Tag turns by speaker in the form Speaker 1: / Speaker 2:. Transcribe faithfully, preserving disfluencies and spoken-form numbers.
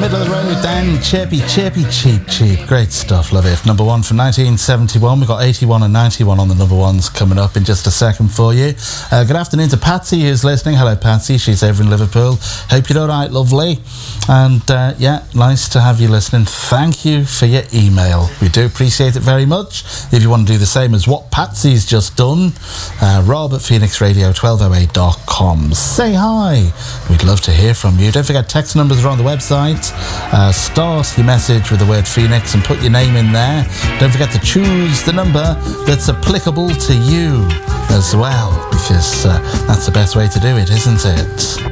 Speaker 1: middle of the road, down chirpy, chirpy, cheap, cheap. Great stuff, love it. Number one from nineteen seventy-one. We've got eighty-one and ninety-one on the number ones coming up in just a second for you. Uh, good afternoon to Patsy, who's listening. Hello, Patsy. She's over in Liverpool. Hope you're all right, lovely. And uh, yeah, nice to have you listening. Thank you for your email. We do appreciate it very much. If you want to do the same as what Patsy's just done, uh, rob at phoenix radio twelve oh eight dot com. Say hi. We'd love to hear from you. Don't forget, text numbers are on the website. Uh, start your message with the word Phoenix and put your name in there. Don't forget to choose the number that's applicable to you as well, because uh, that's the best way to do it, isn't it?